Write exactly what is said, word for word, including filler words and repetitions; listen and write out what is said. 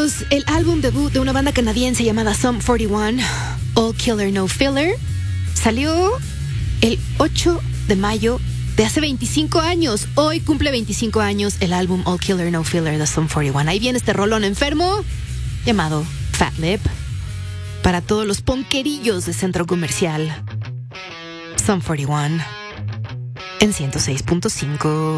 amigos, el álbum debut de una banda canadiense llamada Sum cuarenta y uno, All Killer No Filler, salió el ocho de mayo de hace veinticinco años. Hoy cumple veinticinco años el álbum All Killer No Filler de Sum cuarenta y uno. Ahí viene este rolón enfermo llamado Fat Lip para todos los ponquerillos de centro comercial. Sum cuarenta y uno en ciento seis punto cinco.